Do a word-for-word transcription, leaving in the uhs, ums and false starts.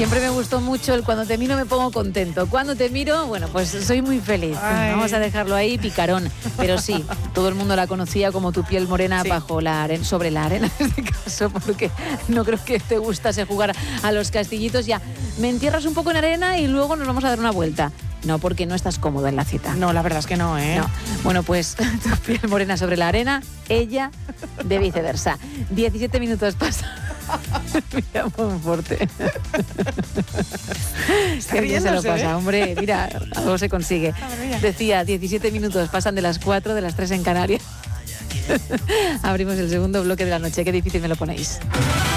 Siempre me gustó mucho el cuando te miro me pongo contento. Cuando te miro, bueno, pues soy muy feliz. Ay. Vamos a dejarlo ahí, picarón. Pero sí, todo el mundo la conocía como tu piel morena Sí. bajo la arena, sobre la arena en este caso, porque no creo que te gustase jugar a los castillitos. Ya, me entierras un poco en arena y luego nos vamos a dar una vuelta. No, porque no estás cómodo en la cita. No, la verdad es que no, ¿eh? No. Bueno, pues tu piel morena sobre la arena, ella de viceversa. diecisiete minutos pasan. Mira, Monforte. Está Qué bien se lo riéndose, pasa, ¿eh? hombre. Mira, algo se consigue. Madre mía. Decía, diecisiete minutos pasan de las cuatro, de las tres en Canarias. Abrimos el segundo bloque de la noche. Qué difícil me lo ponéis.